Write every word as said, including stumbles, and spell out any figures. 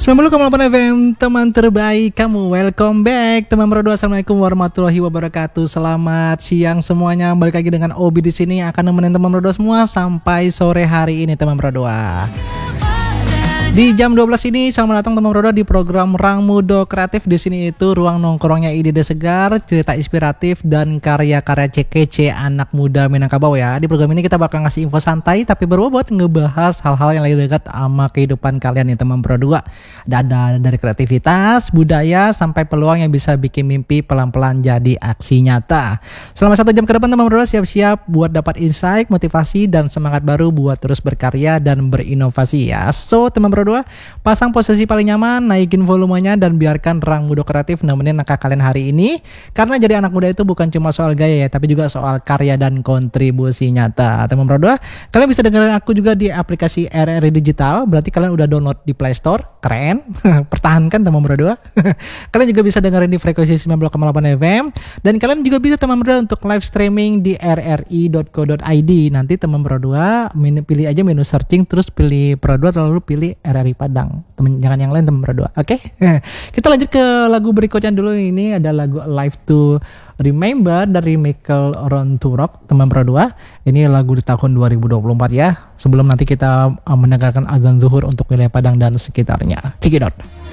sembilan puluh koma delapan F M, teman terbaik kamu. Welcome back teman berdua. Assalamualaikum warahmatullahi wabarakatuh. Selamat siang semuanya. Balik lagi dengan Obi di sini akan nemenin teman berdua semua sampai sore hari ini teman berdua. Di jam dua belas ini selamat datang teman berdua di program Rang Mudo Kreatif. Di sini itu ruang nongkrongnya ide-ide segar, cerita inspiratif dan karya-karya kece anak muda Minangkabau ya. Di program ini kita bakal ngasih info santai tapi berbobot, ngebahas hal-hal yang lagi dekat sama kehidupan kalian nih teman berdua. Ada dari kreativitas, budaya sampai peluang yang bisa bikin mimpi pelan-pelan jadi aksi nyata. Selama satu jam ke depan teman berdua siap-siap buat dapat insight, motivasi dan semangat baru buat terus berkarya dan berinovasi ya. So teman berdua, pasang posisi paling nyaman, naikin volumenya dan biarkan Rang Mudo Kreatif nemenin angka kalian hari ini. Karena jadi anak muda itu bukan cuma soal gaya ya, tapi juga soal karya dan kontribusi nyata. Teman berdua, kalian bisa dengerin aku juga di aplikasi R R I Digital. Berarti kalian udah download di Play Store. Keren. Pertahankan teman berdua. Kalian juga bisa dengerin di frekuensi sembilan puluh koma delapan F M. Dan kalian juga bisa teman berdua untuk live streaming di r r i dot co dot i d. Nanti teman berdua pilih aja menu searching, terus pilih berdua, lalu pilih R R I Padang. Temen, jangan yang lain teman berdua. Oke. Okay? Kita lanjut ke lagu berikutnya dulu. Ini ada lagu Live to Remember dari Michael Ronturok teman berdua. Ini lagu di tahun dua ribu dua puluh empat ya. Sebelum nanti kita mendengarkan azan zuhur untuk wilayah Padang dan sekitarnya. Check it out.